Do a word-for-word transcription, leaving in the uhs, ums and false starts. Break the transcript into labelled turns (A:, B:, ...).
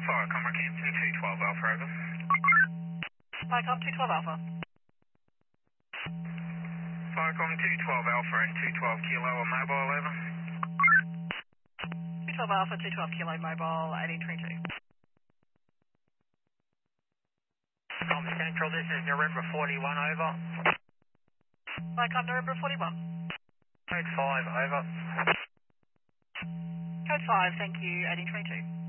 A: Firecom Rockhampton, two twelve Alpha, over.
B: Firecom two twelve Alpha.
A: Firecom two twelve Alpha and two twelve Kilo on mobile, over.
B: two twelve Alpha, two twelve Kilo Mobile, eighteen twenty-two.
A: Com Central, this is November forty-one, over.
B: Firecom November forty-one.
A: Code five, over.
B: Code five, thank you, eighteen twenty-two.